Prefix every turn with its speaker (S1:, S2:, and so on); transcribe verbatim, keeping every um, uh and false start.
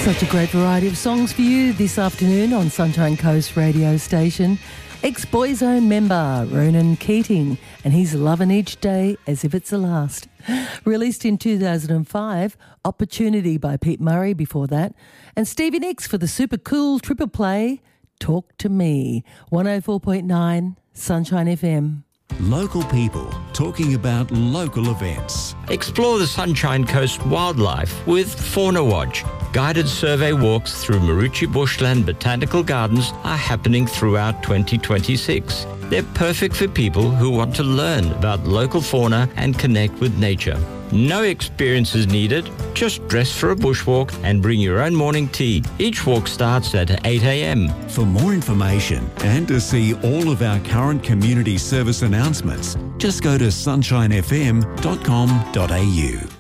S1: Such a great variety of songs for you this afternoon on Sunshine Coast radio station. Ex-Boyzone member Ronan Keating and he's loving each day as if it's the last. Released in two thousand five, Opportunity by Pete Murray before that, and Stevie Nicks for the super cool triple play, Talk to Me, one oh four point nine Sunshine F M.
S2: Local people talking about local events.
S3: Explore the Sunshine Coast wildlife with Fauna Watch. Guided survey walks through Marucci Bushland Botanical Gardens are happening throughout twenty twenty-six. They're perfect for people who want to learn about local fauna and connect with nature. No experience is needed. Just dress for a bushwalk and bring your own morning tea. Each walk starts at eight a.m.
S2: For more information and to see all of our current community service announcements, just go to sunshine f m dot com dot a u.